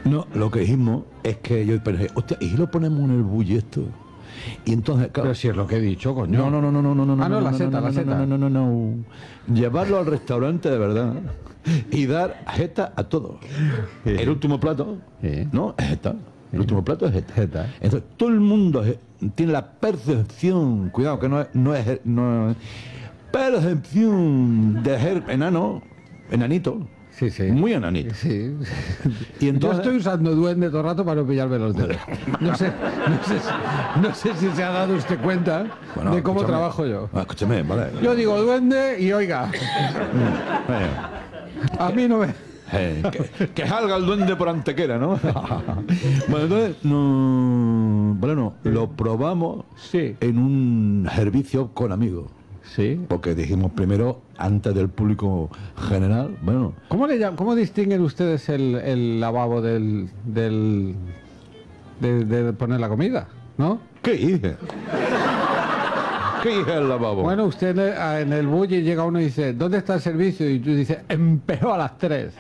No, lo que dijimos es que yo pensé, hostia, ¿y si lo ponemos en el bully esto? Y entonces, claro, Pero si es lo que he dicho, coño. no. Ah, no, la seta, la seta. No. Llevarlo al restaurante de verdad y dar jeta a todos. El último plato, ¿no? Es jeta. El último plato es jeta. Entonces, todo el mundo tiene la percepción, cuidado, que no es percepción de ser enanito. Sí. Muy enanito. Sí. Y entonces, Yo estoy usando duende todo el rato para no pillarme los dedos. No sé si se ha dado usted cuenta bueno, de cómo escúchame. trabajo yo. Escúchame, vale. Yo digo duende y oiga, a mí no me... Que salga el duende por Antequera, ¿no? Bueno, entonces, lo probamos Sí. en un servicio con amigos. Sí. Porque dijimos primero, antes del público general, bueno, ¿Cómo distinguen ustedes el lavabo de poner la comida? ¿No? ¿qué hice? ¿Qué hice el lavabo? Bueno, usted en el bully llega uno y dice, ¿dónde está el servicio? Y tú dices, empezó a las 3.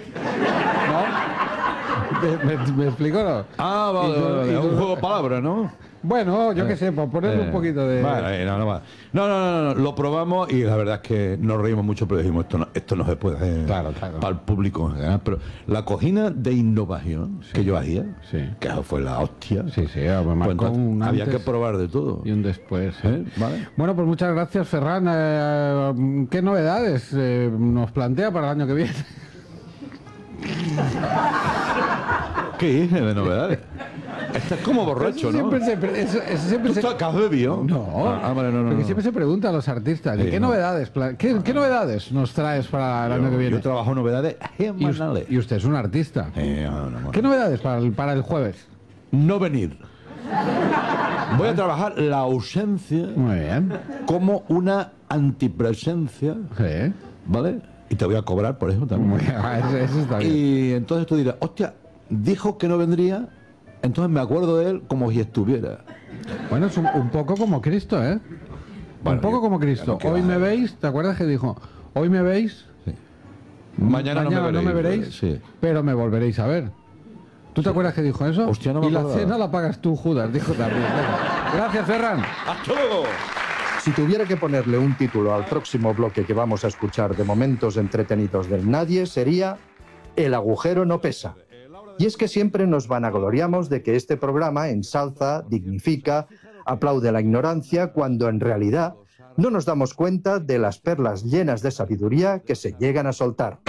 ¿No? ¿Me explico, no? Ah, vale, un juego de palabras, ¿no? Bueno, yo qué sé, por ponerle un poquito de... Vale, no, lo probamos y la verdad es que nos reímos mucho, pero dijimos, esto no se puede hacer Claro. para el público en general. Pero la cocina de innovación que yo hacía, Sí. que fue la hostia, Sí, me pues marcó entonces un había antes que probar de todo. y un después. ¿Vale? Bueno, pues muchas gracias, Ferran. ¿Qué novedades nos plantea para el año que viene? ¿Qué hice de novedades? Estás como borracho, ¿no? Siempre se... ¿Tú has bebido? No, Vale, no. porque siempre se pregunta a los artistas, ¿qué no. novedades? ¿Qué novedades nos traes para el año que viene? Yo trabajo novedades semanales. Y usted es un artista. No. ¿Qué novedades para el jueves? No venir. Voy a trabajar la ausencia Muy bien. como una antipresencia, Sí. ¿vale? Y te voy a cobrar por eso también. Muy bien. Eso está bien. Y entonces tú dirás, hostia, dijo que no vendría, entonces me acuerdo de él como si estuviera. Bueno, es un poco como Cristo, ¿eh? Bueno, un poco como Cristo. ¿qué Hoy va? me veis, ¿te acuerdas que dijo? Hoy me veis, Mañana no me veréis. veréis, Sí. pero me volveréis a ver. ¿Tú te acuerdas que dijo eso? Hostia, no me y la acordaba. cena la pagas tú, Judas, dijo también. Venga. Gracias, Ferran. ¡Hasta luego! Si tuviera que ponerle un título al próximo bloque que vamos a escuchar de momentos entretenidos del nadie, sería El agujero no pesa. Y es que siempre nos vanagloriamos de que este programa ensalza, dignifica, aplaude la ignorancia, cuando en realidad no nos damos cuenta de las perlas llenas de sabiduría que se llegan a soltar.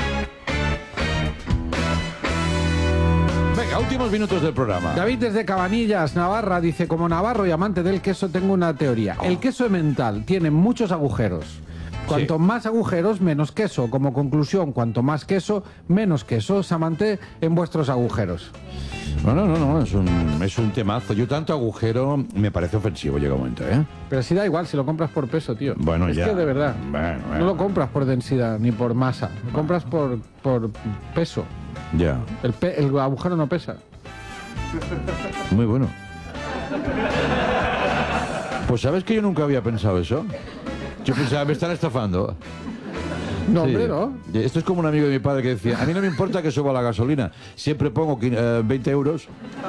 Venga, últimos minutos del programa. David desde Cabanillas, Navarra, dice, como navarro y amante del queso tengo una teoría. El queso emmental tiene muchos agujeros. Cuanto más agujeros, menos queso. Como conclusión, cuanto más queso, menos queso. Samante en vuestros agujeros. No, es un temazo. Yo tanto agujero me parece ofensivo, llega un momento, ¿eh? Pero si da igual, si lo compras por peso, tío. Bueno, es ya. que de verdad, Bueno. no lo compras por densidad ni por masa. Lo compras por peso. Ya, El agujero no pesa. muy bueno. Pues sabes que yo nunca había pensado eso. Yo pensaba, me están estafando. No, Sí. hombre, ¿no? Esto es como un amigo de mi padre que decía, a mí no me importa que suba la gasolina, siempre pongo 20 euros.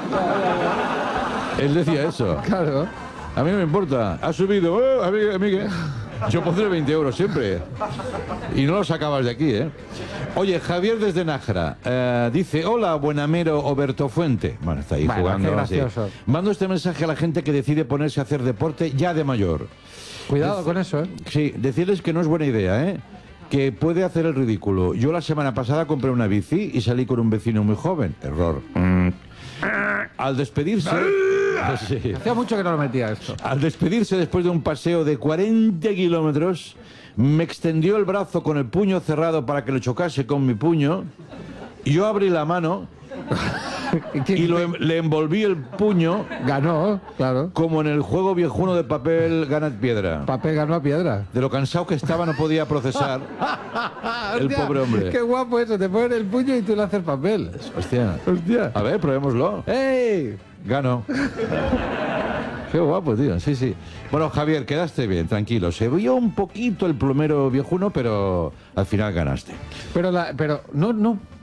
Él decía eso. Claro. A mí no me importa, ha subido, a mí qué. Yo pondré 20 euros siempre. Y no lo sacabas de aquí, ¿eh? Oye, Javier desde Nájera dice, hola, Buenamero Oberto Fuente. Bueno, está ahí Bueno, jugando. qué así. gracioso. Mando este mensaje a la gente que decide ponerse a hacer deporte ya de mayor. Cuidado con eso, ¿eh? Sí, decirles que no es buena idea, ¿eh? Que puede hacer el ridículo. Yo la semana pasada compré una bici y salí con un vecino muy joven. Error. Al despedirse... Sí. Hacía mucho que no lo metía esto. Al despedirse después de un paseo de 40 kilómetros, me extendió el brazo con el puño cerrado para que lo chocase con mi puño. Yo abrí la mano y le envolví el puño Ganó, claro. como en el juego viejuno de papel gana piedra. Papel ganó a piedra. De lo cansado que estaba no podía procesar el Hostia, pobre hombre. Qué guapo eso, te ponen el puño y tú le haces papel. Hostia. Hostia. A ver, probémoslo. ¡Ey! Gano. Qué guapo, tío. Sí, sí. Bueno, Javier, quedaste bien, tranquilo. Se vio un poquito el plomero viejuno, pero al final ganaste. Pero no